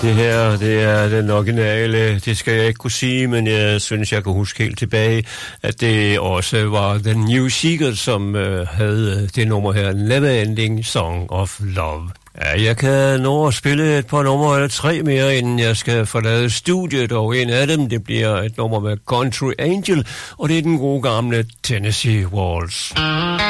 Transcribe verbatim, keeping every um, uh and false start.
Det her, det er den originale, det skal jeg ikke kunne sige, men jeg synes, jeg kan huske helt tilbage, at det også var The New Seeker, som øh, havde det nummer her, Never Ending Song of Love. Ja, jeg kan nå at spille et par numre eller tre mere, inden jeg skal forlade studiet, og en af dem, det bliver et nummer med Country Angel, og det er den gode gamle Tennessee Waltz.